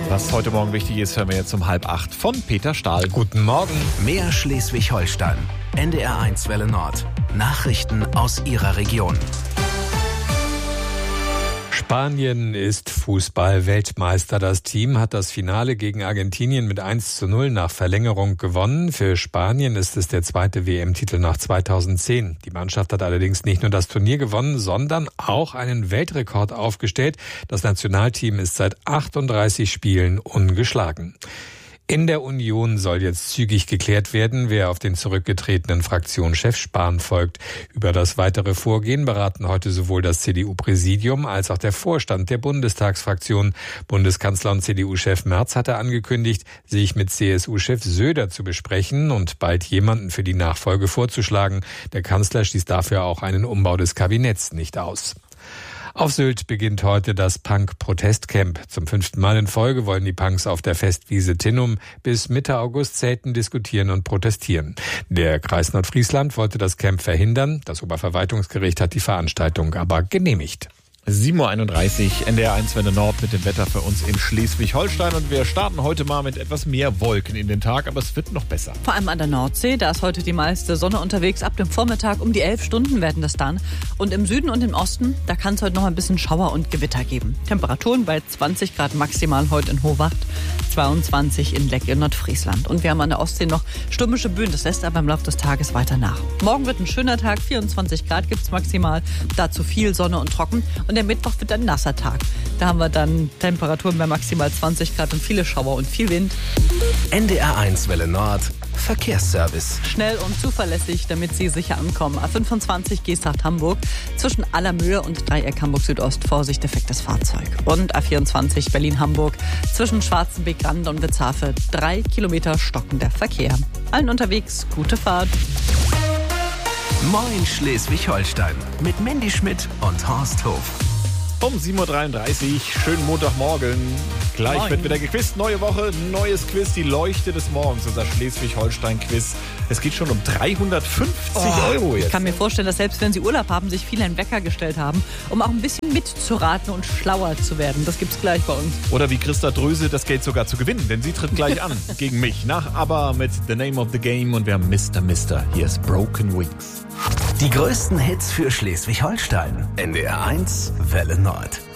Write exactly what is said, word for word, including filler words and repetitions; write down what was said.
Was heute Morgen wichtig ist, hören wir jetzt um halb acht von Peter Stahl. Guten Morgen. Mehr Schleswig-Holstein. N D R eins Welle Nord. Nachrichten aus Ihrer Region. Spanien ist Fußball-Weltmeister. Das Team hat das Finale gegen Argentinien mit eins zu null nach Verlängerung gewonnen. Für Spanien ist es der zweite W M-Titel nach zweitausendzehn. Die Mannschaft hat allerdings nicht nur das Turnier gewonnen, sondern auch einen Weltrekord aufgestellt. Das Nationalteam ist seit achtunddreißig Spielen ungeschlagen. In der Union soll jetzt zügig geklärt werden, wer auf den zurückgetretenen Fraktionschef Spahn folgt. Über das weitere Vorgehen beraten heute sowohl das C D U-Präsidium als auch der Vorstand der Bundestagsfraktion. Bundeskanzler und C D U-Chef Merz hatte angekündigt, sich mit C S U-Chef Söder zu besprechen und bald jemanden für die Nachfolge vorzuschlagen. Der Kanzler schließt dafür auch einen Umbau des Kabinetts nicht aus. Auf Sylt beginnt heute das Punk-Protestcamp. Zum fünften Mal in Folge wollen die Punks auf der Festwiese Tinnum bis Mitte August zelten, diskutieren und protestieren. Der Kreis Nordfriesland wollte das Camp verhindern. Das Oberverwaltungsgericht hat die Veranstaltung aber genehmigt. sieben Uhr einunddreißig, N D R eins Welle Nord mit dem Wetter für uns in Schleswig-Holstein. Und wir starten heute mal mit etwas mehr Wolken in den Tag, aber es wird noch besser. Vor allem an der Nordsee, da ist heute die meiste Sonne unterwegs. Ab dem Vormittag um die elf Stunden werden das dann. Und im Süden und im Osten, da kann es heute noch ein bisschen Schauer und Gewitter geben. Temperaturen bei zwanzig Grad maximal heute in Hohwacht, zweiundzwanzig in Leck in Nordfriesland. Und wir haben an der Ostsee noch stürmische Böen, das lässt aber im Laufe des Tages weiter nach. Morgen wird ein schöner Tag, vierundzwanzig Grad gibt es maximal, dazu viel Sonne und trocken. Und der Mittwoch wird ein nasser Tag. Da haben wir dann Temperaturen bei maximal zwanzig Grad und viele Schauer und viel Wind. N D R eins Welle Nord. Verkehrsservice. Schnell und zuverlässig, damit Sie sicher ankommen. A fünfundzwanzig Geesthacht-Hamburg. Zwischen Allermöhe und Dreieck Hamburg-Südost. Vorsicht, defektes Fahrzeug. Und A vierundzwanzig Berlin-Hamburg. Zwischen Schwarzenbeck-Rand und Witzhafe. Drei Kilometer stockender Verkehr. Allen unterwegs, gute Fahrt. Moin Schleswig-Holstein mit Mandy Schmidt und Horst Hof. Um sieben Uhr dreiunddreißig, schönen Montagmorgen. Gleich Moin. wird wieder gequizt. Neue Woche, neues Quiz, die Leuchte des Morgens, unser Schleswig-Holstein-Quiz. Es geht schon um dreihundertfünfzig Euro jetzt. Ich kann mir vorstellen, dass selbst wenn Sie Urlaub haben, sich viele einen Wecker gestellt haben, um auch ein bisschen mitzuraten und schlauer zu werden. Das gibt's gleich bei uns. Oder wie Christa Dröse das Geld sogar zu gewinnen, denn sie tritt gleich an gegen mich. Nach ABBA mit The Name of the Game und wir haben Mister Mister. Hier ist Broken Wings. Die größten Hits für Schleswig-Holstein. N D R eins Welle Nord.